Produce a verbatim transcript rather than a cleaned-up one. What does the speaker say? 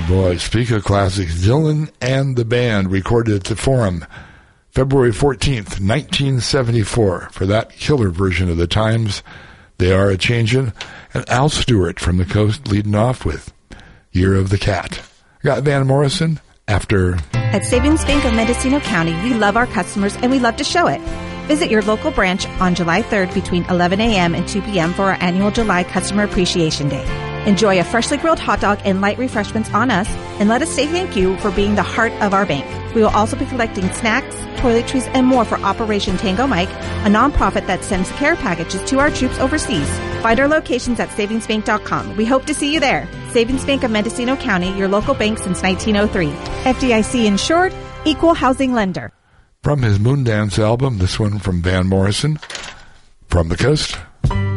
Boy, speak of classics, Dylan and the Band recorded at the Forum February fourteenth, nineteen seventy-four. For that killer version of the times, They Are A-Changin', and Al Stewart from the Coast leading off with Year of the Cat. I got Van Morrison after... At Savings Bank of Mendocino County, we love our customers and we love to show it. Visit your local branch on July third between eleven a.m. and two p.m. for our annual July Customer Appreciation Day. Enjoy a freshly grilled hot dog and light refreshments on us, and let us say thank you for being the heart of our bank. We will also be collecting snacks, toiletries, and more for Operation Tango Mike, a nonprofit that sends care packages to our troops overseas. Find our locations at savings bank dot com. We hope to see you there. Savings Bank of Mendocino County, your local bank since nineteen oh three. F D I C insured, equal housing lender. From his Moondance album, this one from Van Morrison, From the Coast.